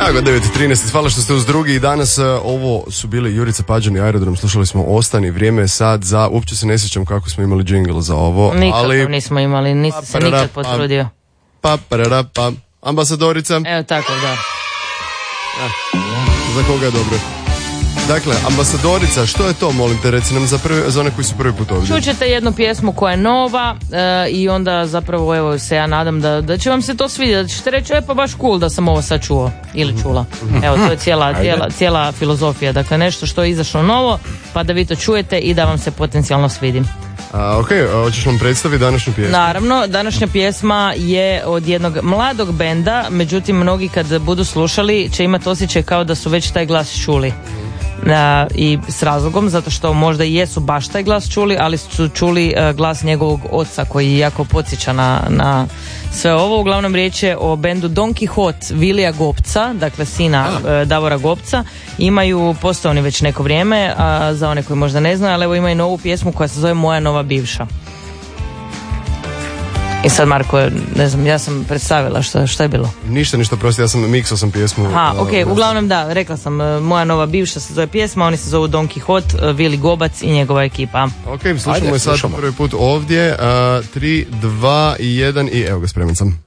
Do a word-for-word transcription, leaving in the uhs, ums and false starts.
Evo ga, devet i trinaest, hvala što ste uz drugi i danas uh, ovo su bili Jurica Pađan i Aerodrom, slušali smo Ostani, vrijeme je sad za, uopće se ne sjećam kako smo imali džingl za ovo. Nikako ali... nismo imali, nisi pa, se parara, nikad potrudio. Pa, parara, pa, ambasadorica. Evo tako, da. Eh, za koga je dobro? Dakle, ambasadorica, što je to, molim te, reci nam za, prvi, za one koji su prvi put ovdje. Čućete jednu pjesmu koja je nova e, i onda zapravo evo se ja nadam da, da će vam se to svidjeti, da ćete reći, e pa baš cool da sam ovo sad čuo ili čula. Evo, to je cijela, cijela, cijela filozofija, dakle nešto što je izašlo novo, pa da vi to čujete i da vam se potencijalno svidi. A, ok, a, hoćeš nam predstaviti današnju pjesmu? Naravno, današnja pjesma je od jednog mladog benda, međutim mnogi kad budu slušali će imati osjećaj kao da su već taj glas čuli. Uh, i s razlogom, zato što možda i jesu baš taj glas čuli, ali su čuli uh, glas njegovog oca koji jako podsjeća na, na sve ovo. Uglavnom riječ je o bendu Don Quixote Vilija Gopca, dakle sina uh, Davora Gopca. Imaju, postao oni već neko vrijeme, a za one koji možda ne znaju, ali evo imaju novu pjesmu koja se zove Moja nova bivša. I sad Marko, ne znam, ja sam predstavila šta, šta je bilo. Ništa, ništa, prosti, ja sam miksao sam pjesmu. Aha, ok, uh, uglavnom da, rekla sam, Moja nova bivša se zove pjesma, oni se zovu Don Quixote, Vili Gobac i njegova ekipa. Ok, slušamo je sad prvi put ovdje, uh, tri, dva i jedan i evo ga, spreman sam.